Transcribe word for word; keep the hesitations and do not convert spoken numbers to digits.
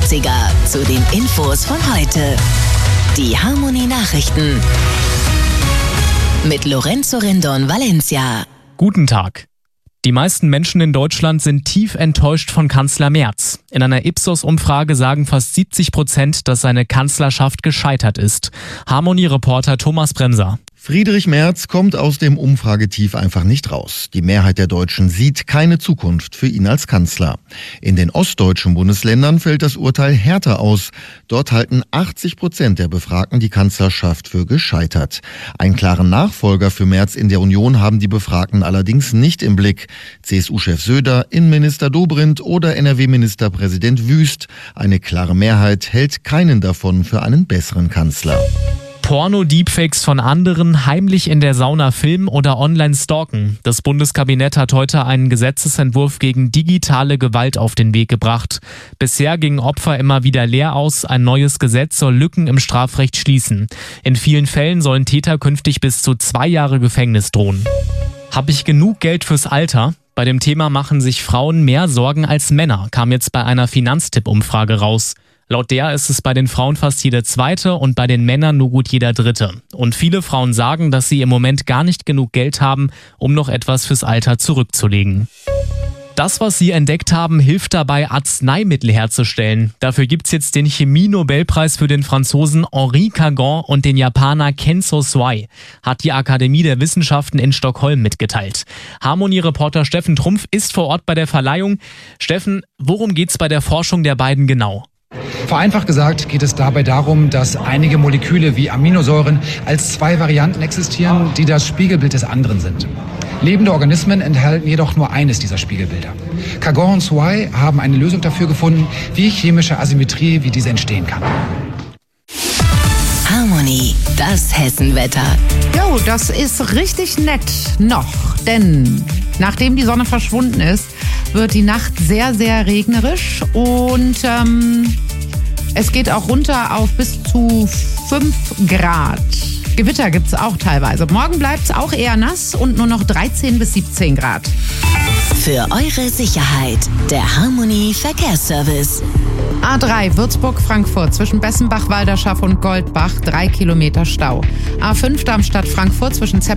neunziger zu den Infos von heute. Die Harmonie Nachrichten mit Lorenzo Rendon Valencia. Guten Tag. Die meisten Menschen in Deutschland sind tief enttäuscht von Kanzler Merz. In einer Ipsos-Umfrage sagen fast siebzig Prozent, dass seine Kanzlerschaft gescheitert ist. Harmonie-Reporter Thomas Bremser. Friedrich Merz kommt aus dem Umfragetief einfach nicht raus. Die Mehrheit der Deutschen sieht keine Zukunft für ihn als Kanzler. In den ostdeutschen Bundesländern fällt das Urteil härter aus. Dort halten achtzig Prozent der Befragten die Kanzlerschaft für gescheitert. Einen klaren Nachfolger für Merz in der Union haben die Befragten allerdings nicht im Blick. C S U-Chef Söder, Innenminister Dobrindt oder N R W-Ministerpräsident Wüst. Eine klare Mehrheit hält keinen davon für einen besseren Kanzler. Porno-Deepfakes von anderen heimlich in der Sauna filmen oder online stalken. Das Bundeskabinett hat heute einen Gesetzesentwurf gegen digitale Gewalt auf den Weg gebracht. Bisher gingen Opfer immer wieder leer aus. Ein neues Gesetz soll Lücken im Strafrecht schließen. In vielen Fällen sollen Täter künftig bis zu zwei Jahre Gefängnis drohen. Habe ich genug Geld fürs Alter? Bei dem Thema machen sich Frauen mehr Sorgen als Männer, kam jetzt bei einer Finanztipp-Umfrage raus. Laut der ist es bei den Frauen fast jede zweite und bei den Männern nur gut jeder dritte. Und viele Frauen sagen, dass sie im Moment gar nicht genug Geld haben, um noch etwas fürs Alter zurückzulegen. Das, was sie entdeckt haben, hilft dabei, Arzneimittel herzustellen. Dafür gibt's jetzt den Chemie-Nobelpreis für den Franzosen Henri Cagon und den Japaner Kenzo Swai, hat die Akademie der Wissenschaften in Stockholm mitgeteilt. Harmonie-Reporter Steffen Trumpf ist vor Ort bei der Verleihung. Steffen, worum geht's bei der Forschung der beiden genau? Vereinfacht gesagt geht es dabei darum, dass einige Moleküle wie Aminosäuren als zwei Varianten existieren, die das Spiegelbild des anderen sind. Lebende Organismen enthalten jedoch nur eines dieser Spiegelbilder. Cagon und Swai haben eine Lösung dafür gefunden, wie chemische Asymmetrie wie diese entstehen kann. Harmonie, das Hessenwetter. Jo, das ist richtig nett noch, denn nachdem die Sonne verschwunden ist, wird die Nacht sehr, sehr regnerisch und ähm, es geht auch runter auf bis zu fünf Grad. Gewitter gibt's auch teilweise. Morgen bleibt's auch eher nass und nur noch dreizehn bis siebzehn Grad. Für eure Sicherheit, der Harmonie Verkehrsservice. A drei Würzburg-Frankfurt zwischen Bessenbach, Walderschaff und Goldbach, drei Kilometer Stau. A fünf Darmstadt-Frankfurt zwischen Zepp